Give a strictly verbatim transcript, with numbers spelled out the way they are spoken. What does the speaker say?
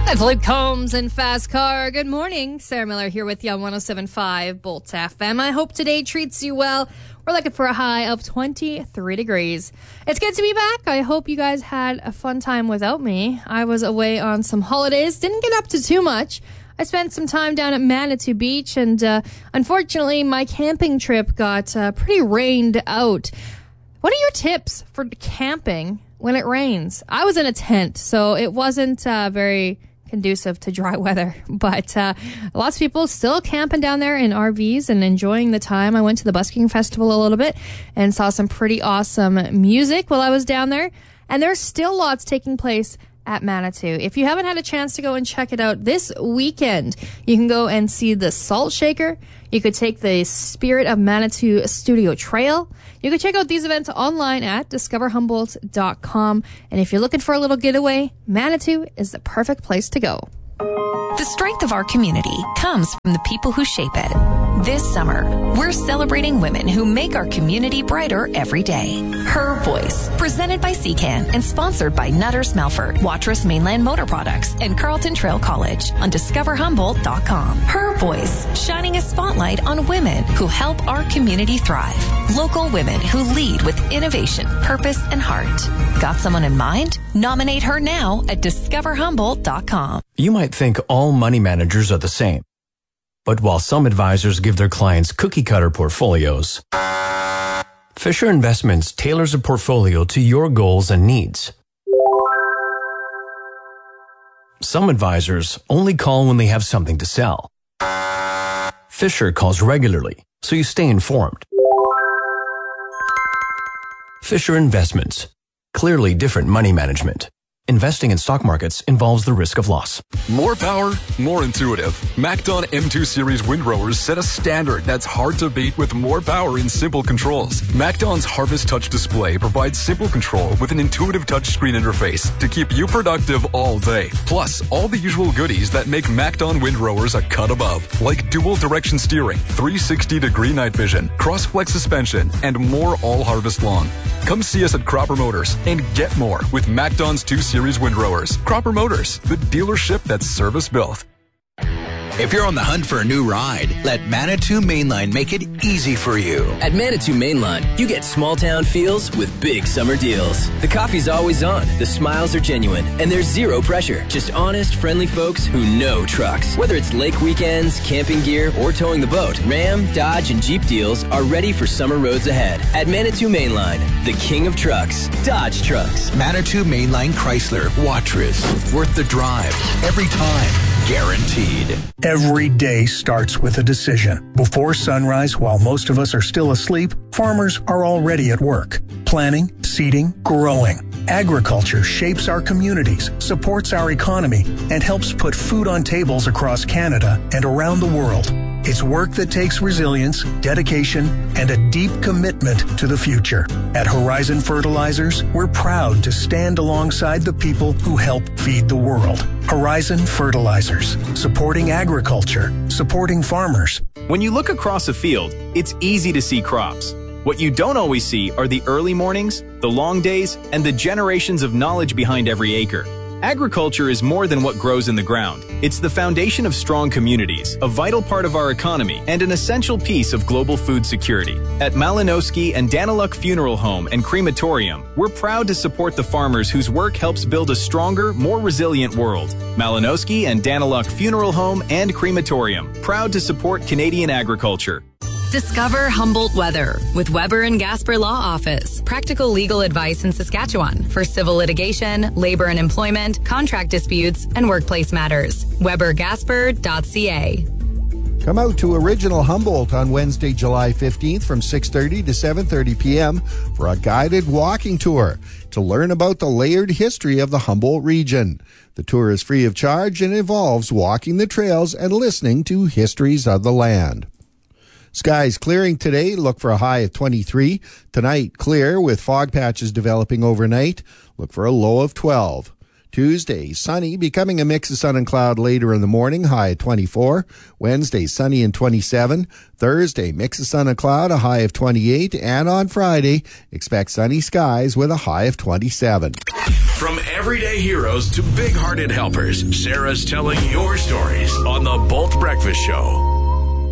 That's Luke Combs and Fast Car. Good morning. Sarah Miller here with you on one oh seven point five Bolt F M. I hope today treats you well. We're looking for a high of twenty-three degrees. It's good to be back. I hope you guys had a fun time without me. I was away on some holidays. Didn't get up to too much. I spent some time down at Manitou Beach, and uh, unfortunately, my camping trip got uh, pretty rained out. What are your tips for camping when it rains? I was in a tent, so it wasn't uh, very conducive to dry weather, but uh, lots of people still camping down there in R Vs and enjoying the time. I went to the Busking Festival a little bit and saw some pretty awesome music while I was down there, and there's still lots taking place at Manitou. If you haven't had a chance to go and check it out this weekend, you can go and see the Salt Shaker. You could take the Spirit of Manitou Studio Trail. You can check out these events online at discover humboldt dot com. And if you're looking for a little getaway, Manitou is the perfect place to go. The strength of our community comes from the people who shape it. This summer, we're celebrating women who make our community brighter every day. Her Voice, presented by C CAN and sponsored by Nutter Smelford, Watrous Mainland Motor Products, and Carleton Trail College on discover humboldt dot com. Her Voice, shining a spotlight on women who help our community thrive. Local women who lead with innovation, purpose, and heart. Got someone in mind? Nominate her now at discover humboldt dot com. You might think all money managers are the same. But while some advisors give their clients cookie-cutter portfolios, Fisher Investments tailors a portfolio to your goals and needs. Some advisors only call when they have something to sell. Fisher calls regularly, so you stay informed. Fisher Investments. Clearly different money management. Investing in stock markets involves the risk of loss. More power, more intuitive. MacDon M two Series windrowers set a standard that's hard to beat with more power in simple controls. MacDon's Harvest Touch display provides simple control with an intuitive touchscreen interface to keep you productive all day. Plus, all the usual goodies that make MacDon windrowers a cut above, like dual direction steering, three sixty degree night vision, cross-flex suspension, and more all harvest long. Come see us at Cropper Motors and get more with MacDon's two Series windrowers. Cropper Motors, the dealership that's service built. If you're on the hunt for a new ride, let Manitou Mainline make it easy for you. At Manitou Mainline, you get small town feels with big summer deals. The coffee's always on, the smiles are genuine, and there's zero pressure. Just honest, friendly folks who know trucks. Whether it's lake weekends, camping gear, or towing the boat, Ram, Dodge, and Jeep deals are ready for summer roads ahead. At Manitou Mainline, the king of trucks, Dodge Trucks. Manitou Mainline Chrysler, Watrous. Worth the drive. Every time. Guaranteed. Every day starts with a decision. Before sunrise, while most of us are still asleep, farmers are already at work. Planting, seeding, growing. Agriculture shapes our communities, supports our economy, and helps put food on tables across Canada and around the world. It's work that takes resilience, dedication, and a deep commitment to the future. At Horizon Fertilizers, we're proud to stand alongside the people who help feed the world. Horizon Fertilizers, supporting agriculture, supporting farmers. When you look across a field, it's easy to see crops. What you don't always see are the early mornings, the long days, and the generations of knowledge behind every acre. Agriculture is more than what grows in the ground. It's the foundation of strong communities, a vital part of our economy, and an essential piece of global food security. At Malinowski and Daniluk Funeral Home and Crematorium, we're proud to support the farmers whose work helps build a stronger, more resilient world. Malinowski and Daniluk Funeral Home and Crematorium, proud to support Canadian agriculture. Discover Humboldt Weather with Weber and Gasper Law Office. Practical legal advice in Saskatchewan for civil litigation, labor and employment, contract disputes, and workplace matters. weber gasper dot c a. Come out to Original Humboldt on Wednesday, July fifteenth from six thirty to seven thirty p.m. for a guided walking tour to learn about the layered history of the Humboldt region. The tour is free of charge and involves walking the trails and listening to histories of the land. Skies clearing today. Look for a high of twenty-three. Tonight, clear with fog patches developing overnight. Look for a low of twelve. Tuesday, sunny, becoming a mix of sun and cloud later in the morning, high at twenty-four. Wednesday, sunny and twenty-seven. Thursday, mix of sun and cloud, a high of twenty-eight. And on Friday, expect sunny skies with a high of twenty-seven. From everyday heroes to big-hearted helpers, Sarah's telling your stories on the Bolt Breakfast Show.